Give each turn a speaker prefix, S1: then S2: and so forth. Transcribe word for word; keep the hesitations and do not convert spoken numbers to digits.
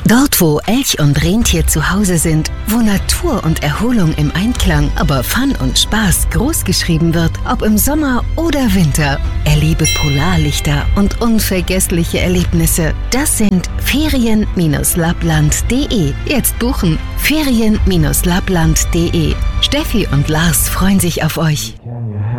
S1: Dort, wo Elch und Rentier zu Hause sind, wo Natur und Erholung im Einklang, aber Fun und Spaß großgeschrieben wird, ob im Sommer oder Winter. Erlebe Polarlichter und unvergessliche Erlebnisse. Das sind Ferien Lappland punkt de. Jetzt buchen Ferien Lappland punkt de. Steffi und Lars freuen sich auf euch.